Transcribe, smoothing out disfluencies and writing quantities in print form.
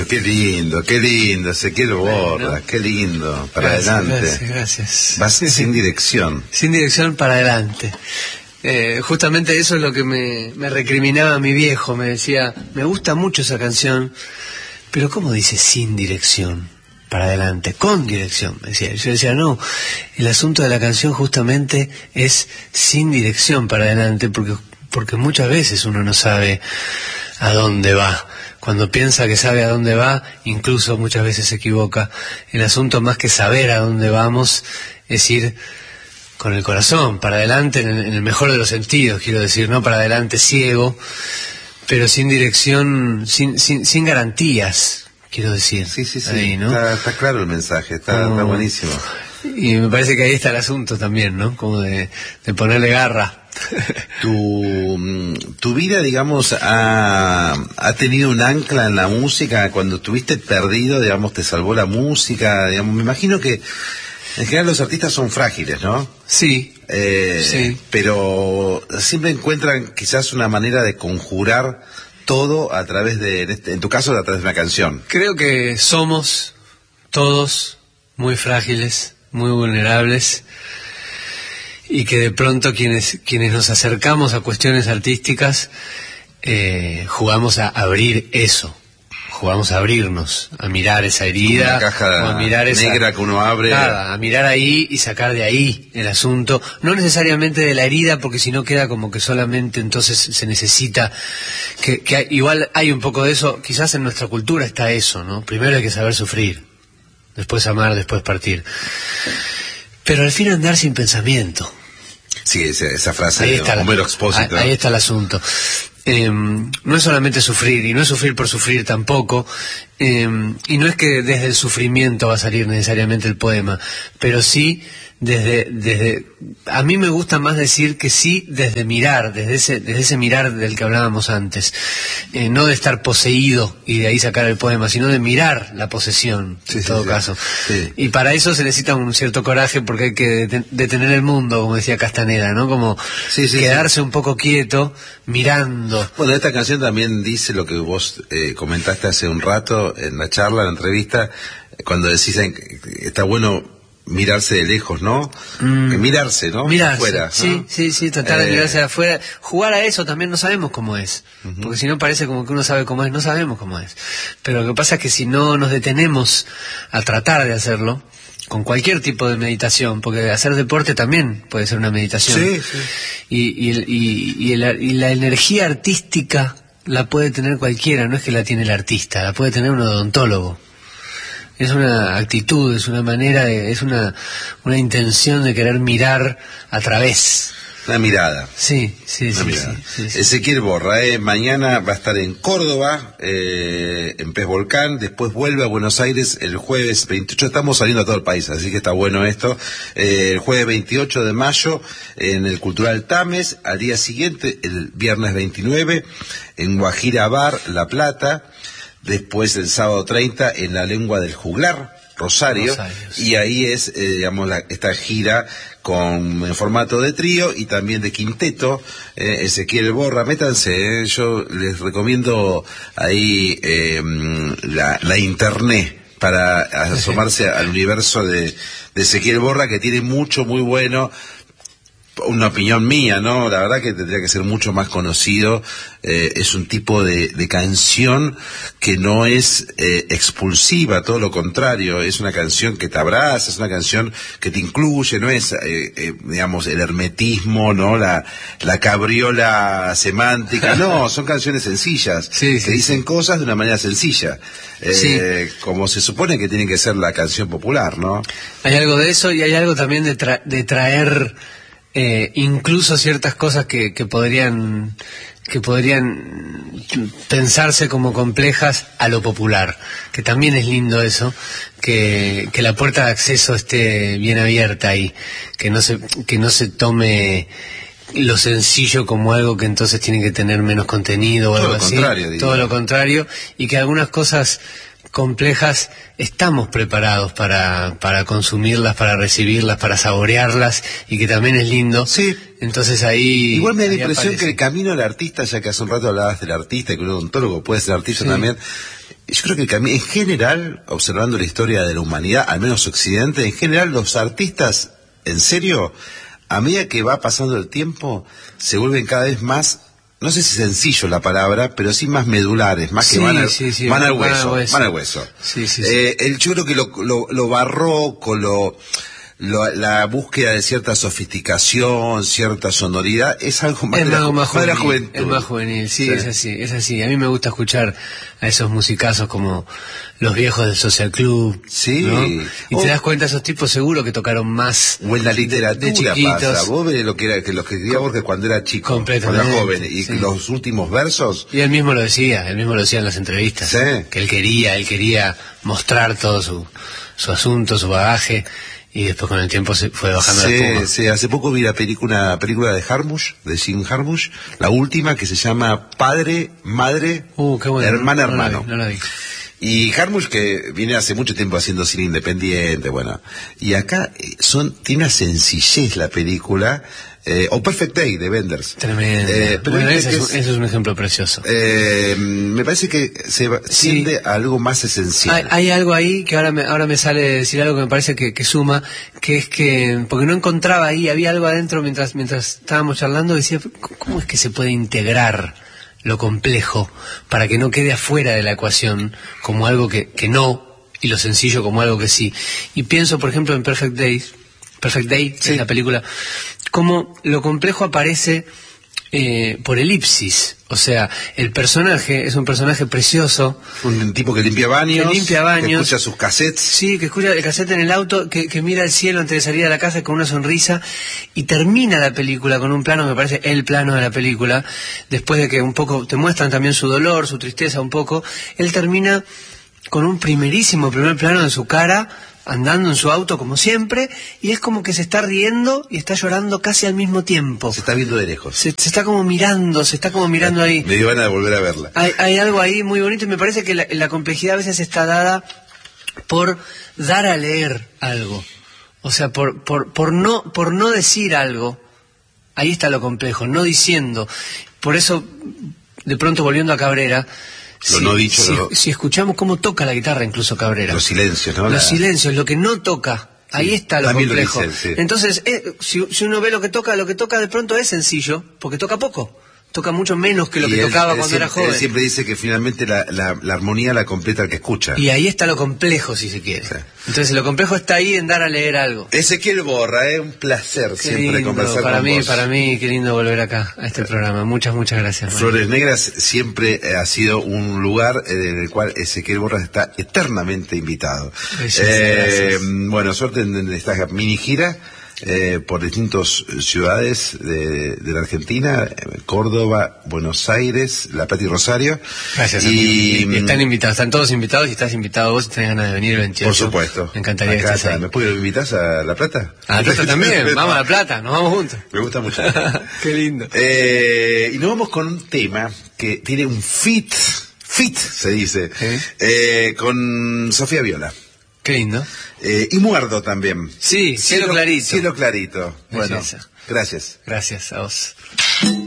qué lindo, Ezequiel Borra, ¿no? Qué lindo, para adelante. Gracias. Vas sin dirección. Sin dirección para adelante. Justamente eso es lo que me recriminaba mi viejo, me decía, me gusta mucho esa canción, pero ¿cómo dice sin dirección para adelante? Con dirección, me decía. Yo decía, no, el asunto de la canción justamente es sin dirección para adelante, porque muchas veces uno no sabe a dónde va. Cuando piensa que sabe a dónde va, incluso muchas veces se equivoca. El asunto, más que saber a dónde vamos, es ir con el corazón para adelante, en el mejor de los sentidos, quiero decir, no para adelante ciego, pero sin dirección, sin garantías, quiero decir. Sí. Ahí, ¿no? Está claro el mensaje, está buenísimo. Y me parece que ahí está el asunto también, ¿no? Como de ponerle garra. Tu vida, digamos, ha tenido un ancla en la música. Cuando estuviste perdido, digamos, te salvó la música, digamos. Me imagino que en general los artistas son frágiles, ¿no? Sí. Sí. Pero siempre encuentran quizás una manera de conjurar todo a través en tu caso, a través de una canción. Creo que somos todos muy frágiles, muy vulnerables, y que de pronto quienes nos acercamos a cuestiones artísticas jugamos a abrir eso, jugamos a abrirnos, a mirar esa herida, una caja o a mirar negra que uno abre, nada, a mirar ahí y sacar de ahí el asunto, no necesariamente de la herida, porque si no queda como que solamente entonces se necesita que igual hay un poco de eso, quizás en nuestra cultura está eso, ¿no? Primero hay que saber sufrir, después amar, después partir. Pero al fin andar sin pensamiento. Sí, esa frase de Homero Expósito. Ahí está el asunto. No es solamente sufrir, y no es sufrir por sufrir tampoco, y no es que desde el sufrimiento va a salir necesariamente el poema, pero sí desde a mí me gusta más decir que sí desde mirar, desde ese mirar del que hablábamos antes, no de estar poseído y de ahí sacar el poema, sino de mirar la posesión, en todo caso. Sí. Y para eso se necesita un cierto coraje, porque hay que detener el mundo, como decía Castaneda, ¿no? Como quedarse un poco quieto, mirando. Bueno, esta canción también dice lo que vos comentaste hace un rato en la charla, en la entrevista, cuando decís está bueno mirarse de lejos, ¿no? Mirarse, ¿no? Mirarse, afuera, ¿no? Sí, tratar de mirarse de afuera. Jugar a eso también no sabemos cómo es. Porque si no parece como que uno sabe cómo es, no sabemos cómo es. Pero lo que pasa es que si no nos detenemos a tratar de hacerlo, con cualquier tipo de meditación, porque hacer deporte también puede ser una meditación. Sí. Y la energía artística la puede tener cualquiera, no es que la tiene el artista, la puede tener un odontólogo. Es una actitud, es una manera, es una intención de querer mirar a través. Una mirada. Sí. Ezequiel Borra, mañana va a estar en Córdoba, en Pez Volcán, después vuelve a Buenos Aires el jueves 28, estamos saliendo a todo el país, así que está bueno esto, el jueves 28 de mayo en el Cultural Tames, al día siguiente, el viernes 29, en Guajira Bar, La Plata, después el sábado 30 en La Lengua del Juglar, Rosario, y ahí es, digamos, esta gira en formato de trío y también de quinteto. Ezequiel Borra, métanse, yo les recomiendo ahí la internet para asomarse al universo de Ezequiel Borra, que tiene mucho muy bueno. Una opinión mía, ¿no? La verdad que tendría que ser mucho más conocido. Es un tipo de canción que no es expulsiva, todo lo contrario. Es una canción que te abraza, es una canción que te incluye, no es, digamos, el hermetismo, ¿no? La cabriola semántica. No, son canciones sencillas, que dicen cosas de una manera sencilla. Como se supone que tiene que ser la canción popular, ¿no? Hay algo de eso, y hay algo también de traer incluso ciertas cosas que podrían pensarse como complejas a lo popular, que también es lindo eso, que la puerta de acceso esté bien abierta y que no se tome lo sencillo como algo que entonces tiene que tener menos contenido o algo así. Todo lo contrario, y que algunas cosas complejas estamos preparados para consumirlas, para recibirlas, para saborearlas, y que también es lindo. Sí. Entonces ahí igual me da la impresión aparece que el camino del artista, ya que hace un rato hablabas del artista, que un odontólogo puede ser artista también, yo creo que en general, observando la historia de la humanidad, al menos Occidente, en general los artistas, en serio, a medida que va pasando el tiempo, se vuelven cada vez más, no sé si sencillo la palabra, pero sí más medulares, más que van al hueso. Yo creo que lo barroco, la búsqueda de cierta sofisticación, cierta sonoridad, es algo más, más juvenil. Es más juvenil, sí, es así. A mí me gusta escuchar a esos musicazos como los viejos del Social Club, ¿no? Y te das cuenta, esos tipos seguro que tocaron más. O en la literatura de chiquitos. Pasa. Vos ves lo que escribía Borges cuando era chico, cuando era joven, y los últimos versos. Y él mismo lo decía en las entrevistas, que él quería mostrar todo su asunto, su bagaje. Y después con el tiempo se fue bajando la espuma. Sí, hace poco vi una película de Jarmusch, de Jim Jarmusch, la última, que se llama Padre, Madre, qué bueno, Hermana, Hermano. No la vi. Y Jarmusch, que viene hace mucho tiempo haciendo cine independiente, bueno, y acá tiene una sencillez la película, o Perfect Day de Wenders. Tremendo. Pero bueno, ese es un ejemplo precioso. Me parece que se tiende a algo más esencial. Hay algo ahí que ahora me sale decir algo que me parece que suma, que es que, porque no encontraba ahí, había algo adentro mientras estábamos charlando, decía, ¿cómo es que se puede integrar lo complejo para que no quede afuera de la ecuación como algo que no, y lo sencillo como algo que sí? Y pienso, por ejemplo, en Perfect Day, que es la película, cómo lo complejo aparece por elipsis. O sea, el personaje es un personaje precioso. Un tipo que limpia baños. Que escucha sus cassettes. Sí, que escucha el cassette en el auto, que mira el cielo antes de salir a la casa con una sonrisa, y termina la película con un plano, me parece el plano de la película, después de que un poco te muestran también su dolor, su tristeza un poco, él termina con un primer plano de su cara, andando en su auto como siempre, y es como que se está riendo y está llorando casi al mismo tiempo. Se está viendo de lejos. Se está como mirando ahí. Me dio ganas de volver a verla. Hay algo ahí muy bonito, y me parece que la complejidad a veces está dada por dar a leer algo. O sea, por no decir algo. Ahí está lo complejo, no diciendo. Por eso, de pronto volviendo a Cabrera, si escuchamos cómo toca la guitarra, incluso Cabrera. Los silencios, ¿no? Los silencios, lo que no toca. Ahí está lo complejo. Entonces, si uno ve lo que toca de pronto es sencillo, porque toca poco. Toca mucho menos que lo que tocaba cuando era joven. Él siempre dice que finalmente la armonía la completa el que escucha. Y ahí está lo complejo, si se quiere. Sí. Entonces lo complejo está ahí en dar a leer algo. Ezequiel Borra, un placer qué siempre lindo, conversar con vos. Para mí, qué lindo volver acá, a este programa. Muchas gracias. Flores Negras siempre ha sido un lugar en el cual Ezequiel Borra está eternamente invitado. Gracias. Bueno, suerte en esta mini gira. Por distintas ciudades de la Argentina, Córdoba, Buenos Aires, La Plata y Rosario. Gracias. Y están invitados, están todos invitados, y estás invitado vos si tenés ganas de venir el 28. Por supuesto. Me encantaría que estés ahí. ¿Me invitas a La Plata? A La Plata también, vamos a La Plata, nos vamos juntos. Me gusta mucho. Qué lindo. Y nos vamos con un tema que tiene un fit se dice, con Sofía Viola. Qué lindo. Y Muerdo también. Sí, cielo clarito. Cielo clarito. Bueno, gracias. Gracias a vos.